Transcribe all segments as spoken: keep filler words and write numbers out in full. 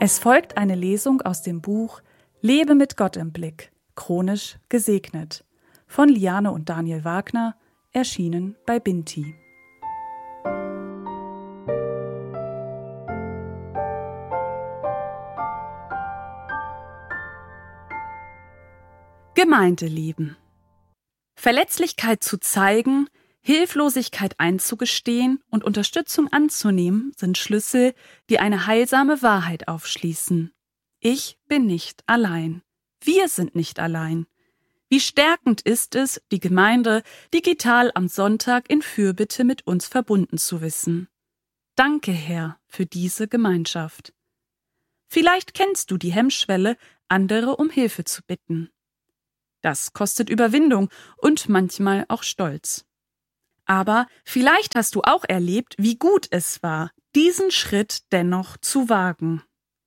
Es folgt eine Lesung aus dem Buch Lebe mit Gott im Blick, chronisch gesegnet, von Liane und Daniel Wagner, erschienen bei Binti. Gemeindeleben. Verletzlichkeit zu zeigen, Hilflosigkeit einzugestehen und Unterstützung anzunehmen, sind Schlüssel, die eine heilsame Wahrheit aufschließen. Ich bin nicht allein. Wir sind nicht allein. Wie stärkend ist es, die Gemeinde digital am Sonntag in Fürbitte mit uns verbunden zu wissen. Danke, Herr, für diese Gemeinschaft. Vielleicht kennst du die Hemmschwelle, andere um Hilfe zu bitten. Das kostet Überwindung und manchmal auch Stolz. Aber vielleicht hast du auch erlebt, wie gut es war, diesen Schritt dennoch zu wagen.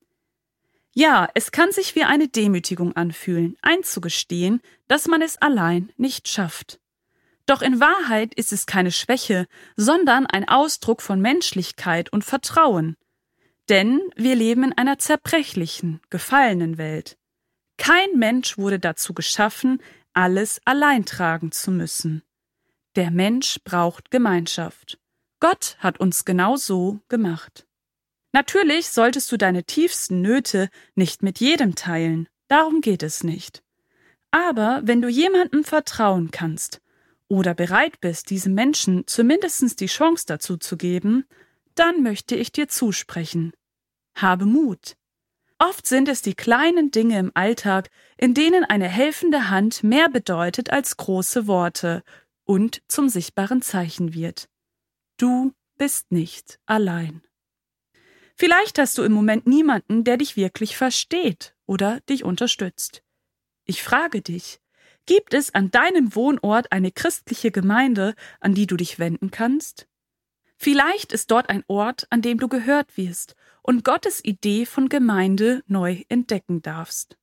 Ja, es kann sich wie eine Demütigung anfühlen, einzugestehen, dass man es allein nicht schafft. Doch in Wahrheit ist es keine Schwäche, sondern ein Ausdruck von Menschlichkeit und Vertrauen. Denn wir leben in einer zerbrechlichen, gefallenen Welt. Kein Mensch wurde dazu geschaffen, alles allein tragen zu müssen. Der Mensch braucht Gemeinschaft. Gott hat uns genau so gemacht. Natürlich solltest du deine tiefsten Nöte nicht mit jedem teilen, darum geht es nicht. Aber wenn du jemandem vertrauen kannst oder bereit bist, diesem Menschen zumindest die Chance dazu zu geben, dann möchte ich dir zusprechen. Habe Mut. Oft sind es die kleinen Dinge im Alltag, in denen eine helfende Hand mehr bedeutet als große Worte und zum sichtbaren Zeichen wird. Du bist nicht allein. Vielleicht hast du im Moment niemanden, der dich wirklich versteht oder dich unterstützt. Ich frage dich, gibt es an deinem Wohnort eine christliche Gemeinde, an die du dich wenden kannst? Vielleicht ist dort ein Ort, an dem du gehört wirst und Gottes Idee von Gemeinde neu entdecken darfst.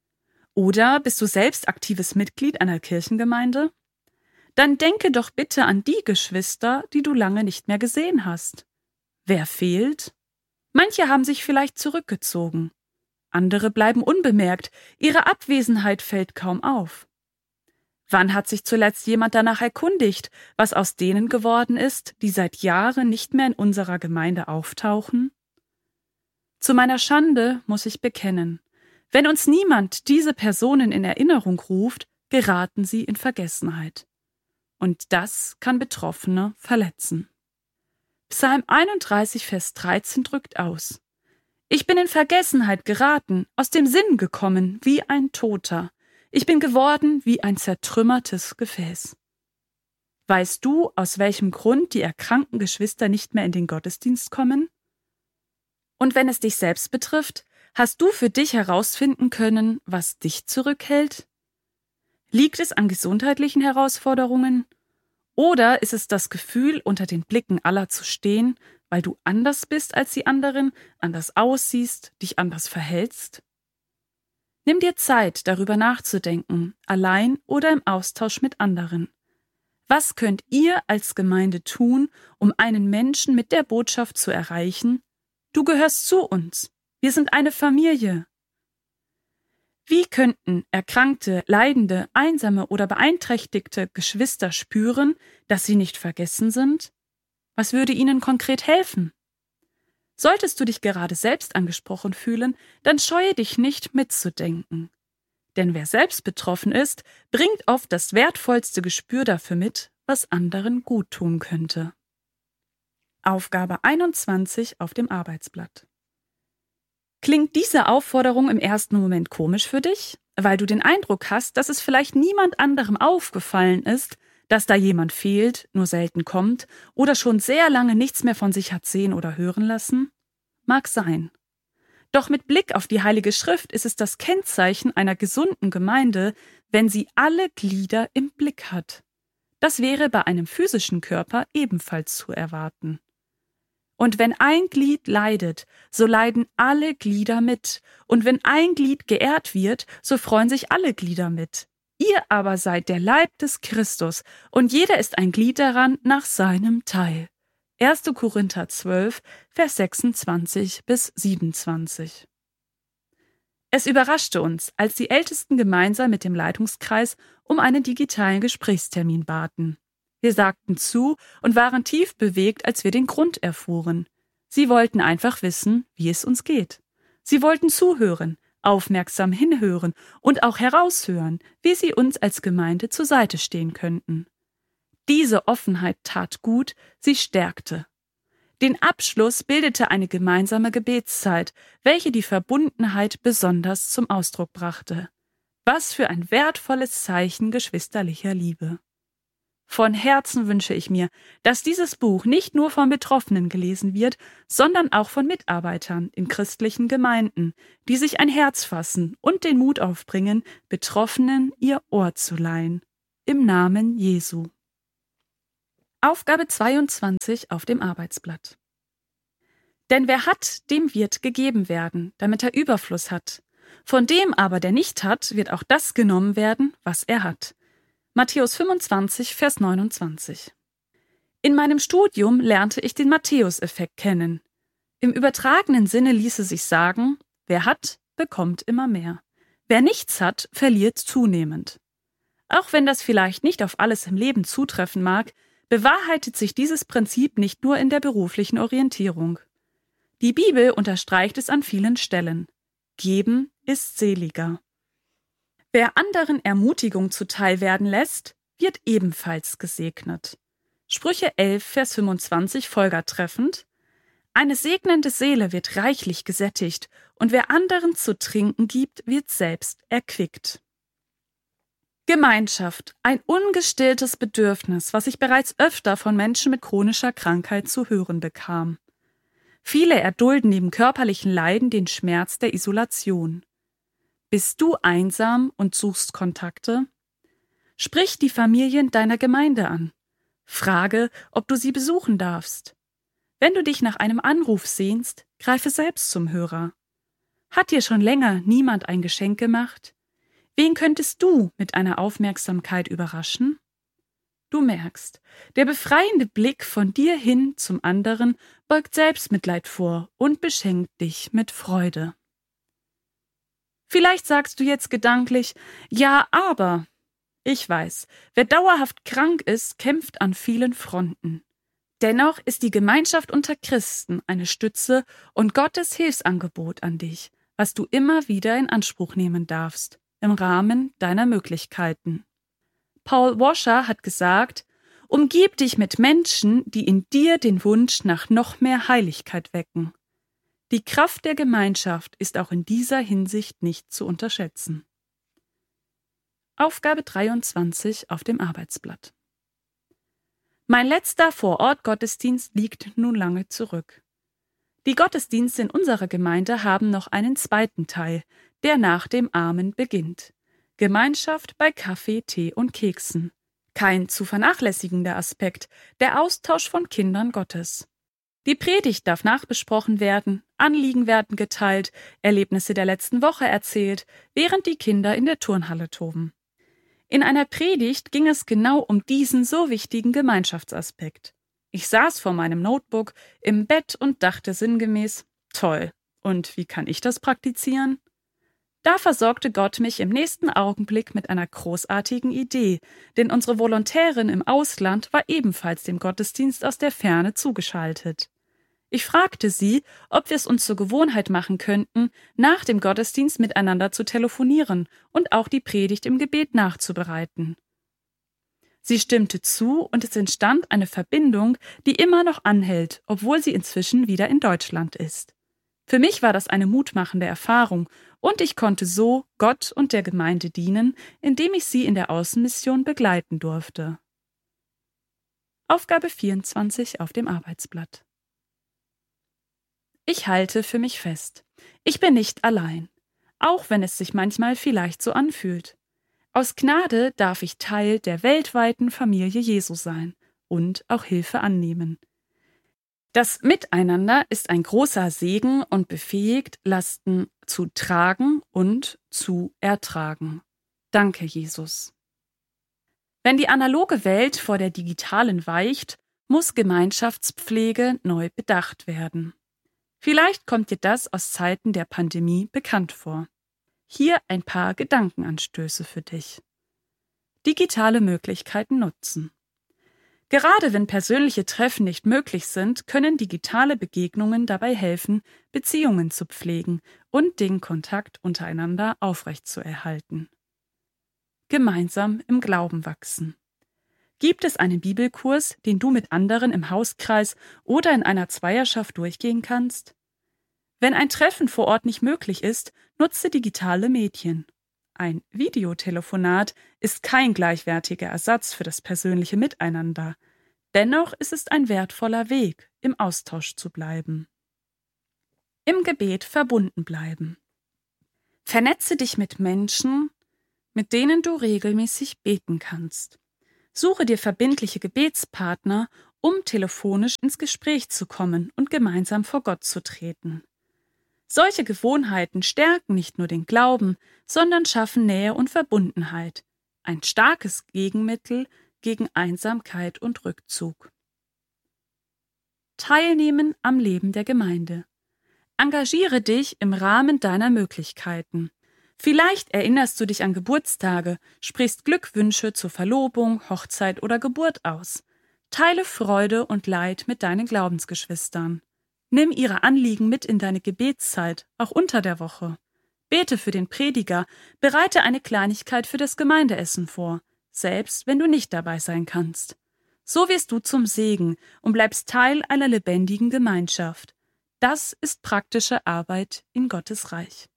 Oder bist du selbst aktives Mitglied einer Kirchengemeinde? Dann denke doch bitte an die Geschwister, die du lange nicht mehr gesehen hast. Wer fehlt? Manche haben sich vielleicht zurückgezogen. Andere bleiben unbemerkt, ihre Abwesenheit fällt kaum auf. Wann hat sich zuletzt jemand danach erkundigt, was aus denen geworden ist, die seit Jahren nicht mehr in unserer Gemeinde auftauchen? Zu meiner Schande muss ich bekennen, wenn uns niemand diese Personen in Erinnerung ruft, geraten sie in Vergessenheit. Und das kann Betroffene verletzen. Psalm einunddreißig, Vers dreizehn drückt aus: Ich bin in Vergessenheit geraten, aus dem Sinn gekommen wie ein Toter. Ich bin geworden wie ein zertrümmertes Gefäß. Weißt du, aus welchem Grund die erkrankten Geschwister nicht mehr in den Gottesdienst kommen? Und wenn es dich selbst betrifft, hast du für dich herausfinden können, was dich zurückhält? Liegt es an gesundheitlichen Herausforderungen? Oder ist es das Gefühl, unter den Blicken aller zu stehen, weil du anders bist als die anderen, anders aussiehst, dich anders verhältst? Nimm dir Zeit, darüber nachzudenken, allein oder im Austausch mit anderen. Was könnt ihr als Gemeinde tun, um einen Menschen mit der Botschaft zu erreichen? Du gehörst zu uns. Wir sind eine Familie. Wie könnten erkrankte, leidende, einsame oder beeinträchtigte Geschwister spüren, dass sie nicht vergessen sind? Was würde ihnen konkret helfen? Solltest du dich gerade selbst angesprochen fühlen, dann scheue dich nicht mitzudenken. Denn wer selbst betroffen ist, bringt oft das wertvollste Gespür dafür mit, was anderen gut tun könnte. Aufgabe einundzwanzig auf dem Arbeitsblatt. Klingt diese Aufforderung im ersten Moment komisch für dich, weil du den Eindruck hast, dass es vielleicht niemand anderem aufgefallen ist, dass da jemand fehlt, nur selten kommt oder schon sehr lange nichts mehr von sich hat sehen oder hören lassen? Mag sein. Doch mit Blick auf die Heilige Schrift ist es das Kennzeichen einer gesunden Gemeinde, wenn sie alle Glieder im Blick hat. Das wäre bei einem physischen Körper ebenfalls zu erwarten. Und wenn ein Glied leidet, so leiden alle Glieder mit. Und wenn ein Glied geehrt wird, so freuen sich alle Glieder mit. Ihr aber seid der Leib des Christus, und jeder ist ein Glied daran nach seinem Teil. erster Korinther zwölf, Vers sechsundzwanzig bis siebenundzwanzig. Es überraschte uns, als die Ältesten gemeinsam mit dem Leitungskreis um einen digitalen Gesprächstermin baten. Wir sagten zu und waren tief bewegt, als wir den Grund erfuhren. Sie wollten einfach wissen, wie es uns geht. Sie wollten zuhören, aufmerksam hinhören und auch heraushören, wie sie uns als Gemeinde zur Seite stehen könnten. Diese Offenheit tat gut, sie stärkte. Den Abschluss bildete eine gemeinsame Gebetszeit, welche die Verbundenheit besonders zum Ausdruck brachte. Was für ein wertvolles Zeichen geschwisterlicher Liebe. Von Herzen wünsche ich mir, dass dieses Buch nicht nur von Betroffenen gelesen wird, sondern auch von Mitarbeitern in christlichen Gemeinden, die sich ein Herz fassen und den Mut aufbringen, Betroffenen ihr Ohr zu leihen. Im Namen Jesu. Aufgabe zweiundzwanzig auf dem Arbeitsblatt. Denn wer hat, dem wird gegeben werden, damit er Überfluss hat. Von dem aber, der nicht hat, wird auch das genommen werden, was er hat. Matthäus fünfundzwanzig, Vers neunundzwanzig. In meinem Studium lernte ich den Matthäus-Effekt kennen. Im übertragenen Sinne ließe sich sagen, wer hat, bekommt immer mehr. Wer nichts hat, verliert zunehmend. Auch wenn das vielleicht nicht auf alles im Leben zutreffen mag, bewahrheitet sich dieses Prinzip nicht nur in der beruflichen Orientierung. Die Bibel unterstreicht es an vielen Stellen. Geben ist seliger. Wer anderen Ermutigung zuteil werden lässt, wird ebenfalls gesegnet. Sprüche elf, Vers fünfundzwanzig folgertreffend: Eine segnende Seele wird reichlich gesättigt, und wer anderen zu trinken gibt, wird selbst erquickt. Gemeinschaft, ein ungestilltes Bedürfnis, was ich bereits öfter von Menschen mit chronischer Krankheit zu hören bekam. Viele erdulden neben körperlichen Leiden den Schmerz der Isolation. Bist du einsam und suchst Kontakte? Sprich die Familien deiner Gemeinde an. Frage, ob du sie besuchen darfst. Wenn du dich nach einem Anruf sehnst, greife selbst zum Hörer. Hat dir schon länger niemand ein Geschenk gemacht? Wen könntest du mit einer Aufmerksamkeit überraschen? Du merkst, der befreiende Blick von dir hin zum anderen beugt Selbstmitleid vor und beschenkt dich mit Freude. Vielleicht sagst du jetzt gedanklich, ja, aber. Ich weiß, wer dauerhaft krank ist, kämpft an vielen Fronten. Dennoch ist die Gemeinschaft unter Christen eine Stütze und Gottes Hilfsangebot an dich, was du immer wieder in Anspruch nehmen darfst, im Rahmen deiner Möglichkeiten. Paul Washer hat gesagt, umgib dich mit Menschen, die in dir den Wunsch nach noch mehr Heiligkeit wecken. Die Kraft der Gemeinschaft ist auch in dieser Hinsicht nicht zu unterschätzen. Aufgabe dreiundzwanzig auf dem Arbeitsblatt. Mein letzter Vorort-Gottesdienst liegt nun lange zurück. Die Gottesdienste in unserer Gemeinde haben noch einen zweiten Teil, der nach dem Amen beginnt. Gemeinschaft bei Kaffee, Tee und Keksen. Kein zu vernachlässigender Aspekt, der Austausch von Kindern Gottes. Die Predigt darf nachbesprochen werden, Anliegen werden geteilt, Erlebnisse der letzten Woche erzählt, während die Kinder in der Turnhalle toben. In einer Predigt ging es genau um diesen so wichtigen Gemeinschaftsaspekt. Ich saß vor meinem Notebook im Bett und dachte sinngemäß, toll, und wie kann ich das praktizieren? Da versorgte Gott mich im nächsten Augenblick mit einer großartigen Idee, denn unsere Volontärin im Ausland war ebenfalls dem Gottesdienst aus der Ferne zugeschaltet. Ich fragte sie, ob wir es uns zur Gewohnheit machen könnten, nach dem Gottesdienst miteinander zu telefonieren und auch die Predigt im Gebet nachzubereiten. Sie stimmte zu und es entstand eine Verbindung, die immer noch anhält, obwohl sie inzwischen wieder in Deutschland ist. Für mich war das eine mutmachende Erfahrung und ich konnte so Gott und der Gemeinde dienen, indem ich sie in der Außenmission begleiten durfte. Aufgabe vierundzwanzig auf dem Arbeitsblatt. Ich halte für mich fest. Ich bin nicht allein, auch wenn es sich manchmal vielleicht so anfühlt. Aus Gnade darf ich Teil der weltweiten Familie Jesu sein und auch Hilfe annehmen. Das Miteinander ist ein großer Segen und befähigt, Lasten zu tragen und zu ertragen. Danke, Jesus. Wenn die analoge Welt vor der digitalen weicht, muss Gemeinschaftspflege neu bedacht werden. Vielleicht kommt dir das aus Zeiten der Pandemie bekannt vor. Hier ein paar Gedankenanstöße für dich. Digitale Möglichkeiten nutzen. Gerade wenn persönliche Treffen nicht möglich sind, können digitale Begegnungen dabei helfen, Beziehungen zu pflegen und den Kontakt untereinander aufrechtzuerhalten. Gemeinsam im Glauben wachsen. Gibt es einen Bibelkurs, den du mit anderen im Hauskreis oder in einer Zweierschaft durchgehen kannst? Wenn ein Treffen vor Ort nicht möglich ist, nutze digitale Medien. Ein Videotelefonat ist kein gleichwertiger Ersatz für das persönliche Miteinander. Dennoch ist es ein wertvoller Weg, im Austausch zu bleiben. Im Gebet verbunden bleiben. Vernetze dich mit Menschen, mit denen du regelmäßig beten kannst. Suche dir verbindliche Gebetspartner, um telefonisch ins Gespräch zu kommen und gemeinsam vor Gott zu treten. Solche Gewohnheiten stärken nicht nur den Glauben, sondern schaffen Nähe und Verbundenheit. Ein starkes Gegenmittel gegen Einsamkeit und Rückzug. Teilnehmen am Leben der Gemeinde. Engagiere dich im Rahmen deiner Möglichkeiten. Vielleicht erinnerst du dich an Geburtstage, sprichst Glückwünsche zur Verlobung, Hochzeit oder Geburt aus. Teile Freude und Leid mit deinen Glaubensgeschwistern. Nimm ihre Anliegen mit in deine Gebetszeit, auch unter der Woche. Bete für den Prediger, bereite eine Kleinigkeit für das Gemeindeessen vor, selbst wenn du nicht dabei sein kannst. So wirst du zum Segen und bleibst Teil einer lebendigen Gemeinschaft. Das ist praktische Arbeit in Gottes Reich.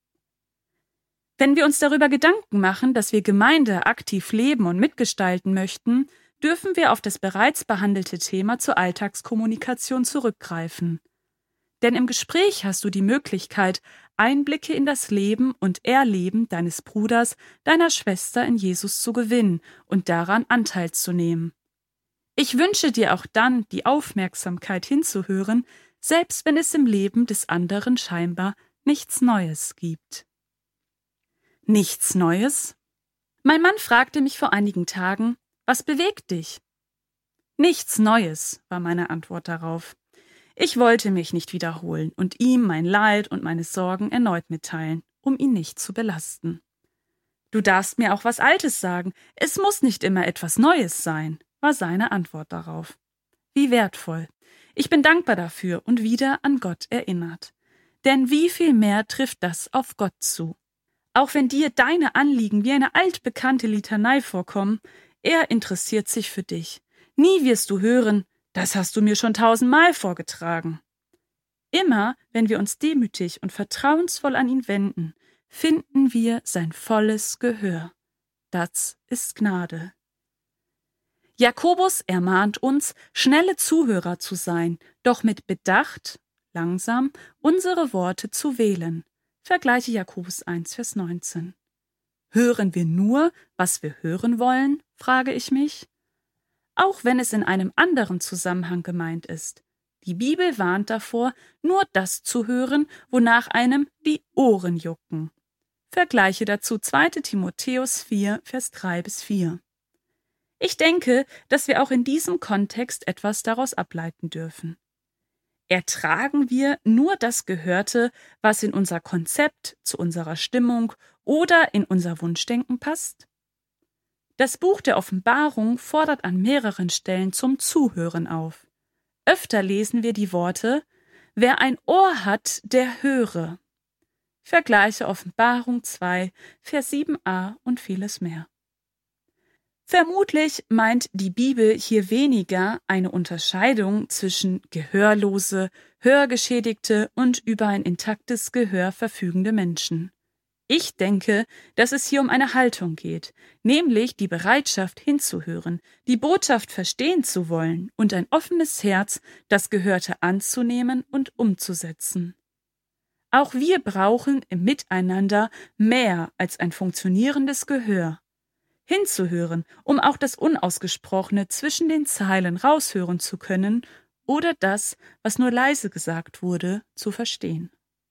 Wenn wir uns darüber Gedanken machen, dass wir Gemeinde aktiv leben und mitgestalten möchten, dürfen wir auf das bereits behandelte Thema zur Alltagskommunikation zurückgreifen. Denn im Gespräch hast du die Möglichkeit, Einblicke in das Leben und Erleben deines Bruders, deiner Schwester in Jesus zu gewinnen und daran Anteil zu nehmen. Ich wünsche dir auch dann die Aufmerksamkeit hinzuhören, selbst wenn es im Leben des anderen scheinbar nichts Neues gibt. Nichts Neues? Mein Mann fragte mich vor einigen Tagen, was bewegt dich? Nichts Neues, war meine Antwort darauf. Ich wollte mich nicht wiederholen und ihm mein Leid und meine Sorgen erneut mitteilen, um ihn nicht zu belasten. Du darfst mir auch was Altes sagen, es muss nicht immer etwas Neues sein, war seine Antwort darauf. Wie wertvoll. Ich bin dankbar dafür und wieder an Gott erinnert. Denn wie viel mehr trifft das auf Gott zu? Auch wenn dir deine Anliegen wie eine altbekannte Litanei vorkommen, er interessiert sich für dich. Nie wirst du hören, das hast du mir schon tausendmal vorgetragen. Immer, wenn wir uns demütig und vertrauensvoll an ihn wenden, finden wir sein volles Gehör. Das ist Gnade. Jakobus ermahnt uns, schnelle Zuhörer zu sein, doch mit Bedacht, langsam, unsere Worte zu wählen. Vergleiche Jakobus eins, Vers neunzehn. Hören wir nur, was wir hören wollen, frage ich mich? Auch wenn es in einem anderen Zusammenhang gemeint ist. Die Bibel warnt davor, nur das zu hören, wonach einem die Ohren jucken. Vergleiche dazu zweiter Timotheus vier, Vers drei bis vier. Ich denke, dass wir auch in diesem Kontext etwas daraus ableiten dürfen. Ertragen wir nur das Gehörte, was in unser Konzept, zu unserer Stimmung oder in unser Wunschdenken passt? Das Buch der Offenbarung fordert an mehreren Stellen zum Zuhören auf. Öfter lesen wir die Worte, wer ein Ohr hat, der höre. Vergleiche Offenbarung zwei, Vers sieben a und vieles mehr. Vermutlich meint die Bibel hier weniger eine Unterscheidung zwischen Gehörlose, Hörgeschädigte und über ein intaktes Gehör verfügende Menschen. Ich denke, dass es hier um eine Haltung geht, nämlich die Bereitschaft hinzuhören, die Botschaft verstehen zu wollen und ein offenes Herz, das Gehörte anzunehmen und umzusetzen. Auch wir brauchen im Miteinander mehr als ein funktionierendes Gehör. Hinzuhören, um auch das Unausgesprochene zwischen den Zeilen raushören zu können oder das, was nur leise gesagt wurde, zu verstehen.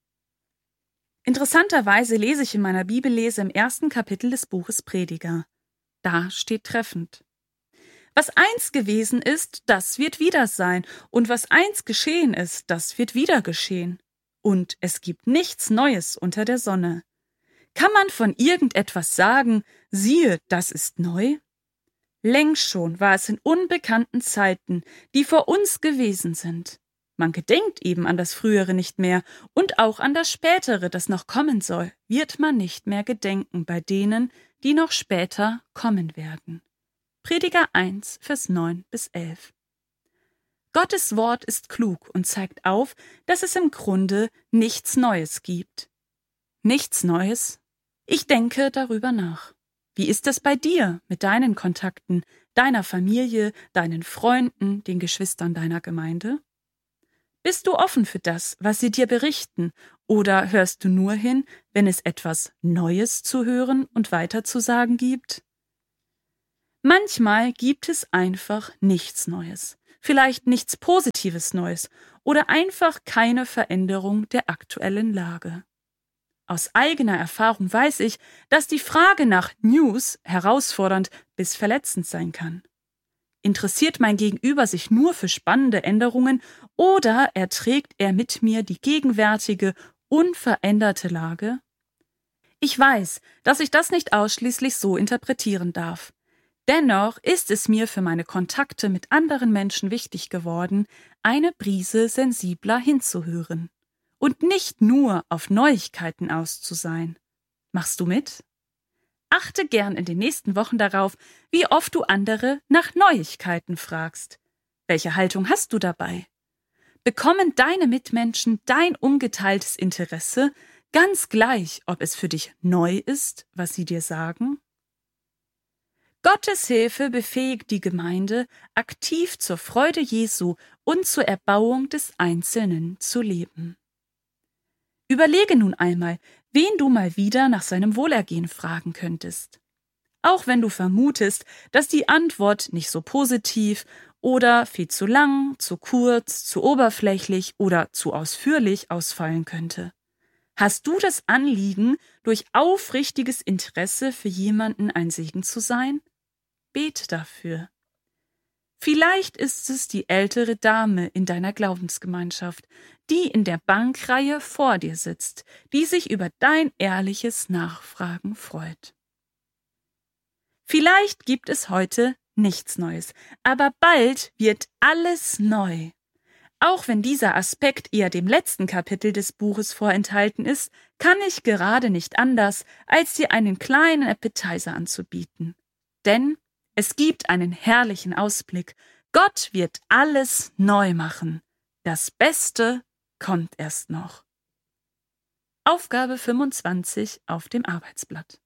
Interessanterweise lese ich in meiner Bibellese im ersten Kapitel des Buches Prediger. Da steht treffend: Was einst gewesen ist, das wird wieder sein, und was einst geschehen ist, das wird wieder geschehen. Und es gibt nichts Neues unter der Sonne. Kann man von irgendetwas sagen, siehe, das ist neu? Längst schon war es in unbekannten Zeiten, die vor uns gewesen sind. Man gedenkt eben an das Frühere nicht mehr, und auch an das Spätere, das noch kommen soll, wird man nicht mehr gedenken bei denen, die noch später kommen werden. Prediger eins, Vers neun bis elf. Gottes Wort ist klug und zeigt auf, dass es im Grunde nichts Neues gibt. Nichts Neues? Ich denke darüber nach. Wie ist es bei dir mit deinen Kontakten, deiner Familie, deinen Freunden, den Geschwistern deiner Gemeinde? Bist du offen für das, was sie dir berichten, oder hörst du nur hin, wenn es etwas Neues zu hören und weiterzusagen gibt? Manchmal gibt es einfach nichts Neues, vielleicht nichts Positives Neues oder einfach keine Veränderung der aktuellen Lage. Aus eigener Erfahrung weiß ich, dass die Frage nach News herausfordernd bis verletzend sein kann. Interessiert mein Gegenüber sich nur für spannende Änderungen oder erträgt er mit mir die gegenwärtige, unveränderte Lage? Ich weiß, dass ich das nicht ausschließlich so interpretieren darf. Dennoch ist es mir für meine Kontakte mit anderen Menschen wichtig geworden, eine Prise sensibler hinzuhören und nicht nur auf Neuigkeiten aus zu sein. Machst du mit? Achte gern in den nächsten Wochen darauf, wie oft du andere nach Neuigkeiten fragst. Welche Haltung hast du dabei? Bekommen deine Mitmenschen dein ungeteiltes Interesse, ganz gleich, ob es für dich neu ist, was sie dir sagen? Gottes Hilfe befähigt die Gemeinde, aktiv zur Freude Jesu und zur Erbauung des Einzelnen zu leben. Überlege nun einmal, wen du mal wieder nach seinem Wohlergehen fragen könntest. Auch wenn du vermutest, dass die Antwort nicht so positiv oder viel zu lang, zu kurz, zu oberflächlich oder zu ausführlich ausfallen könnte. Hast du das Anliegen, durch aufrichtiges Interesse für jemanden ein Segen zu sein? Bete dafür. Vielleicht ist es die ältere Dame in deiner Glaubensgemeinschaft, die in der Bankreihe vor dir sitzt, die sich über dein ehrliches Nachfragen freut. Vielleicht gibt es heute nichts Neues, aber bald wird alles neu. Auch wenn dieser Aspekt eher dem letzten Kapitel des Buches vorenthalten ist, kann ich gerade nicht anders, als dir einen kleinen Appetizer anzubieten. Denn es gibt einen herrlichen Ausblick. Gott wird alles neu machen. Das Beste kommt erst noch. Aufgabe fünfundzwanzig auf dem Arbeitsblatt.